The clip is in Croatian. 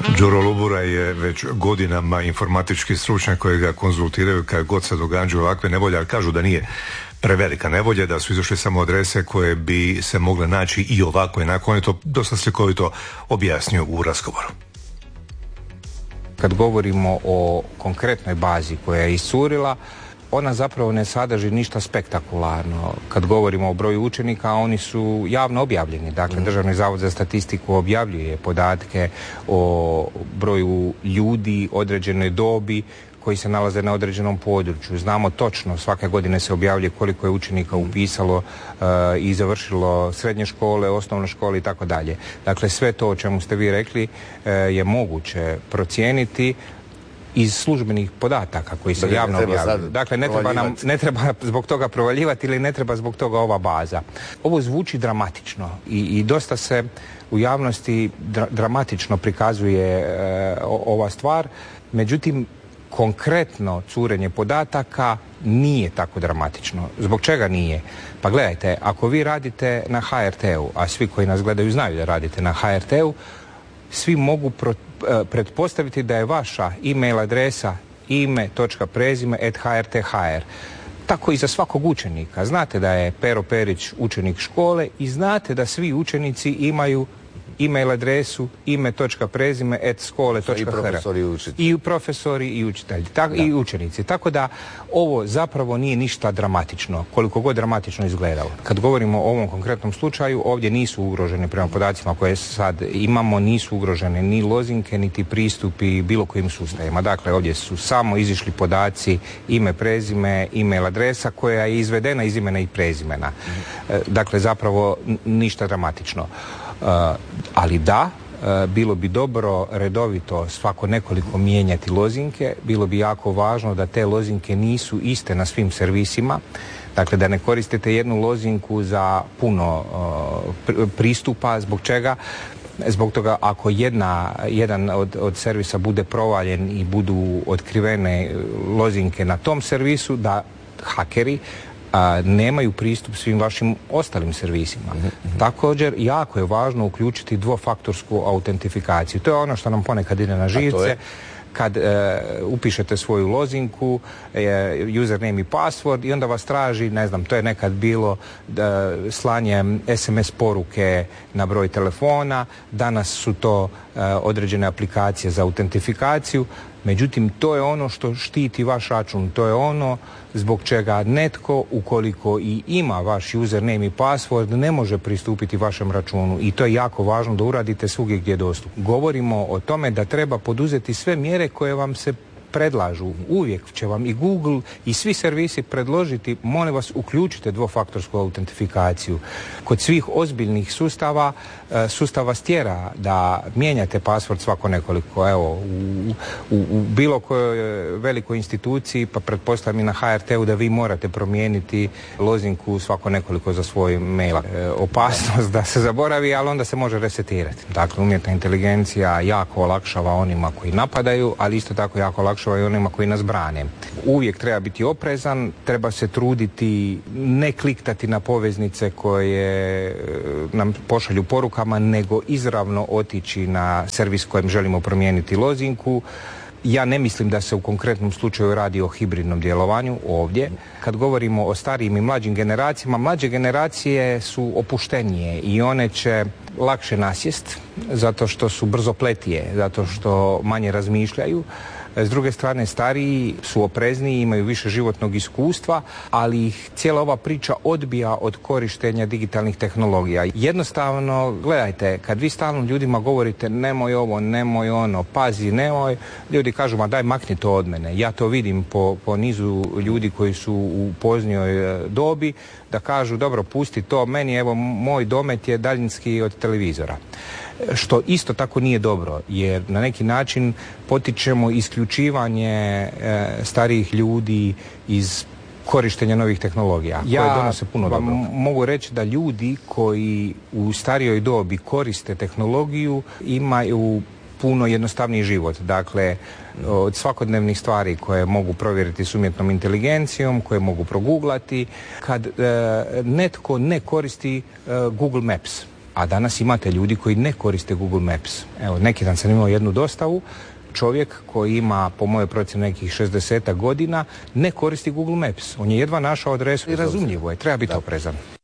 Đuro Lubura je već godinama informatički stručnjak koji ga konzultiraju kad god se događaju ovakve nevolje, ali kažu da nije prevelika nevolja, da su izašle samo adrese koje bi se mogle naći i ovako i onako. On je to dosta slikovito objasnio u razgovoru. Kad govorimo o konkretnoj bazi koja je iscurila, ona zapravo ne sadrži ništa spektakularno. Kad govorimo o broju učenika, oni su javno objavljeni. Dakle, Državni zavod za statistiku objavljuje podatke o broju ljudi, određenoj dobi koji se nalaze na određenom području. Znamo točno, svake godine se objavljuje koliko je učenika upisalo i završilo srednje škole, osnovne škole i tako dalje. Dakle, sve to o čemu ste vi rekli je moguće procijeniti iz službenih podataka koji se javno objavljaju. Dakle, ne treba zbog toga provaljivati ili ne treba zbog toga ova baza. Ovo zvuči dramatično i dosta se u javnosti dramatično prikazuje ova stvar, međutim, konkretno curenje podataka nije tako dramatično. Zbog čega nije? Pa gledajte, ako vi radite na HRT-u, a svi koji nas gledaju znaju da radite na HRT-u, svi mogu pretpostaviti da je vaša e-mail adresa ime.prezime@hrt.hr. Tako i za svakog učenika. Znate da je Pero Perić učenik škole i znate da svi učenici imaju e-mail adresu ime.prezime@skole.hr. I profesori i učitelji. I profesori i učitelji. I učenici. Tako da ovo zapravo nije ništa dramatično, koliko god dramatično izgledalo. Kad govorimo o ovom konkretnom slučaju, ovdje nisu ugroženi, prema podacima koje sad imamo, nisu ugrožene ni lozinke, niti pristupi bilo kojim sustavima. Dakle, ovdje su samo izišli podaci ime, prezime, e-mail adresa koja je izvedena iz imena i prezimena. Dakle, zapravo ništa dramatično. Ali da, bilo bi dobro redovito svako nekoliko mijenjati lozinke, bilo bi jako važno da te lozinke nisu iste na svim servisima, dakle da ne koristite jednu lozinku za puno pristupa. Zbog čega? Zbog toga ako jedan od servisa bude provaljen i budu otkrivene lozinke na tom servisu, da hakeri nemaju pristup svim vašim ostalim servisima. Također, jako je važno uključiti dvofaktorsku autentifikaciju. To je ono što nam ponekad ide na živce. Kad upišete svoju lozinku, username i password i onda vas traži, ne znam, to je nekad bilo slanjem SMS poruke na broj telefona, danas su to određene aplikacije za autentifikaciju. Međutim, to je ono što štiti vaš račun, to je ono zbog čega netko, ukoliko i ima vaš username i password, ne može pristupiti vašem računu i to je jako važno da uradite svugdje gdje je dostupno. Govorimo o tome da treba poduzeti sve mjere koje vam se predlažu. Uvijek će vam i Google i svi servisi predložiti, molim vas, uključite dvofaktorsku autentifikaciju. Kod svih ozbiljnih sustava, sustav vas tjera da mijenjate password svako nekoliko. Evo, u bilo kojoj velikoj instituciji, pa pretpostavljam i na HRT-u, da vi morate promijeniti lozinku svako nekoliko za svoj mail. Opasnost da se zaboravi, ali onda se može resetirati. Dakle, umjetna inteligencija jako olakšava onima koji napadaju, ali isto tako jako olakšava i onima koji nas brane. Uvijek treba biti oprezan, treba se truditi ne kliktati na poveznice koje nam pošalju porukama, nego izravno otići na servis kojem želimo promijeniti lozinku. Ja ne mislim da se u konkretnom slučaju radi o hibridnom djelovanju ovdje. Kad govorimo o starijim i mlađim generacijama, mlađe generacije su opuštenije i one će lakše nasjest, zato što su brzopletije, zato što manje razmišljaju. S druge strane, stariji su oprezniji, imaju više životnog iskustva, ali ih cijela ova priča odbija od korištenja digitalnih tehnologija. Jednostavno, gledajte, kad vi stalno ljudima govorite nemoj ovo, nemoj ono, pazi, nemoj, ljudi kažu, ma daj makni to od mene. Ja to vidim po nizu ljudi koji su u poznijoj dobi, da kažu, dobro, pusti to meni, evo, moj domet je daljinski od televizora. Što isto tako nije dobro, jer na neki način potičemo isključivanje starijih ljudi iz korištenja novih tehnologija koje donose puno dobro. Mogu reći da ljudi koji u starijoj dobi koriste tehnologiju imaju puno jednostavniji život. Dakle, od svakodnevnih stvari koje mogu provjeriti s umjetnom inteligencijom, koje mogu proguglati, kad netko ne koristi Google Maps. a danas imate ljudi koji ne koriste Google Maps. Evo, neki dan sam imao jednu dostavu, čovjek koji ima, po mojoj procjeni, nekih 60 godina, ne koristi Google Maps. On je jedva našao adresu i razumljivo je, treba biti oprezan.